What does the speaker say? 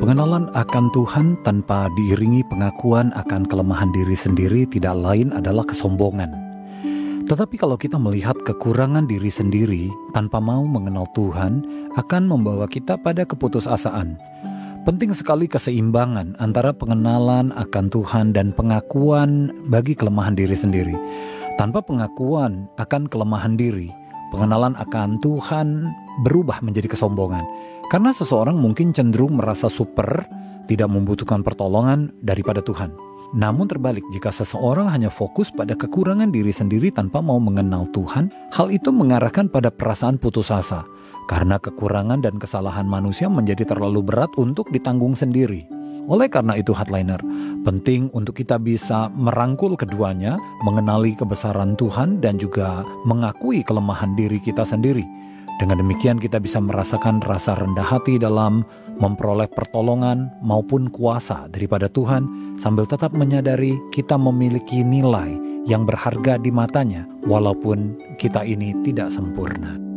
Pengenalan akan Tuhan tanpa diiringi pengakuan akan kelemahan diri sendiri tidak lain adalah kesombongan. Tetapi kalau kita melihat kekurangan diri sendiri tanpa mau mengenal Tuhan, akan membawa kita pada keputusasaan. Penting sekali keseimbangan antara pengenalan akan Tuhan dan pengakuan bagi kelemahan diri sendiri. Tanpa pengakuan akan kelemahan diri, pengenalan akan Tuhan berubah menjadi kesombongan. Karena seseorang mungkin cenderung merasa super, tidak membutuhkan pertolongan daripada Tuhan. Namun terbalik, jika seseorang hanya fokus pada kekurangan diri sendiri tanpa mau mengenal Tuhan, hal itu mengarahkan pada perasaan putus asa. Karena kekurangan dan kesalahan manusia menjadi terlalu berat untuk ditanggung sendiri. Oleh karena itu Heartliner, penting untuk kita bisa merangkul keduanya, mengenali kebesaran Tuhan dan juga mengakui kelemahan diri kita sendiri. Dengan demikian kita bisa merasakan rasa rendah hati dalam memperoleh pertolongan maupun kuasa daripada Tuhan, sambil tetap menyadari kita memiliki nilai yang berharga di matanya walaupun kita ini tidak sempurna.